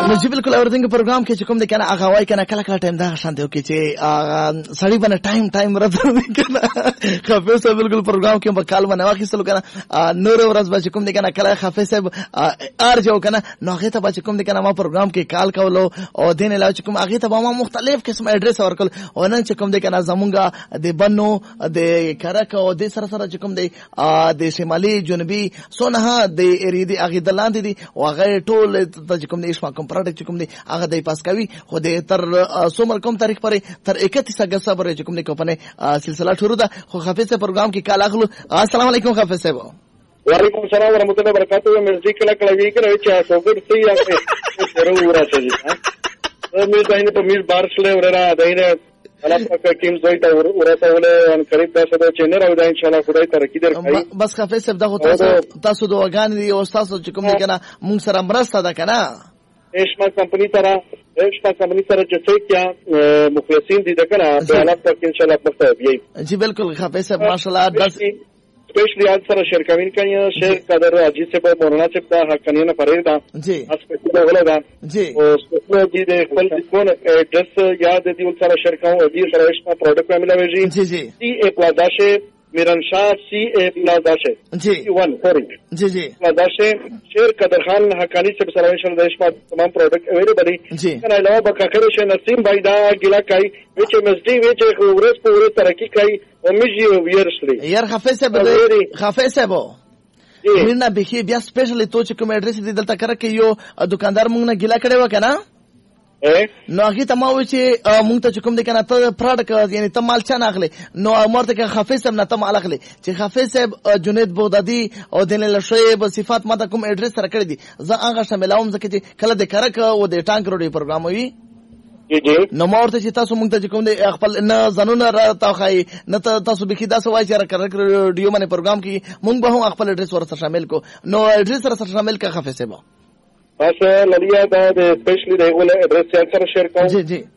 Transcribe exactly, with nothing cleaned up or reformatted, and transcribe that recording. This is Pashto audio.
نو جی بالکل اورینګ پروګرام کې چې کوم د کنه هغه وای کنه کله کله ټایم دا شانته وکي چې سړی باندې ټایم ټایم راځي کنه خفیف صاحب بالکل پروګرام کې په کال باندې واخیستلو کنه نور ورځ به کوم د کنه کله خفیف صاحب ار جو کنه نو هغه ته به کوم د کنه ما پروګرام کې کال کولو او دین لا چې کوم هغه ته ما مختلف قسم اډرس ورکول او نن چې کوم د کنه زمونږه د بنو د کرک او د سره سره چې کوم د د شمالي جنوبي سونه د اریدي هغه دلاندې دي او هغه ټول ته کوم د اسما کوم پروډکټ کوم دی هغه د پاس کوي خو د تر سومر کوم تاریخ پرې تر اکتیس اگست پرې چې کوم د کوپنه سلسله شروع ده خو حافظ پروګرام کې کال اخلو. السلام علیکم حافظ صاحب. وعلیکم السلام ورحمۃ اللہ وبرکاتہ. مرضی کله کله وی کړی چې سوګر سي یا ضرور راځي ها مې داینه په میز بارش له ورا داینه الله پاک ټیم زوی ته ورته ولې ان قریب تاسو ته چې نه راو دا ان شاء الله خدای ترقی درکړي. بس حافظ صاحب دغه تاسو تاسو دوغان دي او تاسو چې کوم کنه مونږ سره مرسته ده کنه اشما کمپنی سره اشما کمپنی سره چې څه مخلصین دي دغه په الله پاک ان شاء الله پخته بي. جی بالکل حافظ صاحب ماشاءالله स्पेशली आज सर शेरकावीन का ये शेर कादर अजीत से मोरना से का हकनिया ना फरेदा जी अस्पेक्ट बोला था जी और उसमें जी दे फल कौन एड्रेस याद दी उन सारा शेर का और जी सरेश का प्रोडक्ट में मिला जी जी जी सी ए प्लाजा से मिरन शाह सी ए प्लाजा से जी वन सॉरी जी जी प्लाजा से शेर कादर खान हकानी से सरेश देश में तमाम प्रोडक्ट अवेलेबल है जी ना अलावा बकाखरे से नसीम भाई दा गिला काई which msd which urus pure taraki kai omiji obviously यार حافظ صاحب حافظ صاحب میرنا بخي بیا سپیشلی تو چې کوم اډرس دې دلته کړه کې یو دکاندار مونږ نه ګیلا کړي وکنه نو هغه ته ما و چې مونږ ته کوم دې کنه ته پروډکټ یعنی ته مال چا ناخلي نو امرته کې حافظ صاحب نه ته مال اخلي چې حافظ صاحب جنید بغدادي او دین له شعیب صفات ما ته کوم اډرس سره کړی دي زه هغه شاملوم ځکه چې کله د کرک او د ټانک روډي پروګرام وي جی جی نو مورته چې تاسو مونږ ته کوم دی خپل نه زنونه را تاخای نه تاسو بخي تاسو وایي چې کرک ریډیو باندې پروګرام کې مونږ به هم خپل اډرس ورسره شامل کو نو اډرس سره شامل کا حافظ صاحب بس لړیا دا د سپیشلی د یو اډرس سره شیر کوم جی جی